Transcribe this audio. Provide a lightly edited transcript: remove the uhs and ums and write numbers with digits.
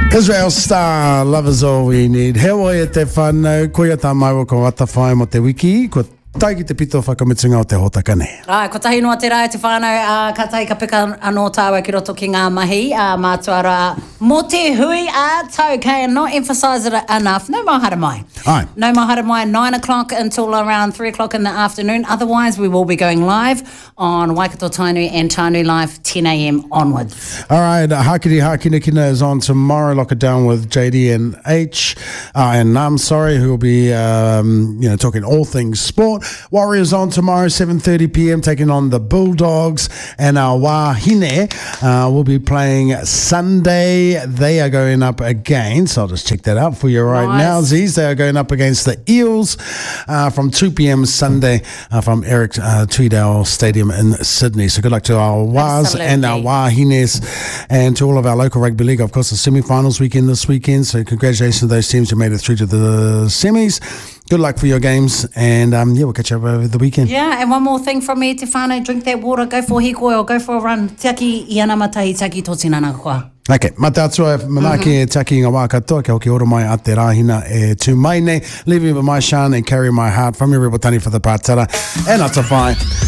Israel Star, love is all we need. He oi e te whanau, koia tā maua ko atawhai mo te wiki, ko taiki te pito whakamitsunga o te hotakane. Ai, ko tahi noa te rai te whānau, ka tahi ka pika anō tāua ki roto ki ngā mahi, mātuara, mō te hui tau, okay, and not emphasise it enough, no mahara mai. Aye. No mahara mai, 9 o'clock until around 3 o'clock in the afternoon. Otherwise, we will be going live on Waikato Tainui and Tainui Live, 10 a.m. onwards. All right, Hakiri Hakinakina is on tomorrow. Lock it down with JD and H and Nam, who will be talking all things sport. Warriors on tomorrow, 7:30 p.m. taking on the Bulldogs, and our Wahine will be playing Sunday. They are going up against, I'll just check that out for you right now, Z's. They are going up against the Eels from 2 p.m. Sunday from Eric Tweedale Stadium in Sydney. So good luck to our Waz and our Wahines, and to all of our local rugby league. Of course, the semi-finals weekend this weekend. So congratulations to those teams who made it through to the semis. Good luck for your games, and we'll catch up over the weekend. Yeah, and one more thing from me, Te whānau, drink that water, go for hikoe or go for a run. Tiaki i ana matahi, tiaki tō tinana koa. Okay, mata atua manake taki ngā wā katoa, kia hoki oro mai a te rāhina e tū mai nei. Leave me with my Sean and carry my heart from your rebel tani for the pātara. And ata whai.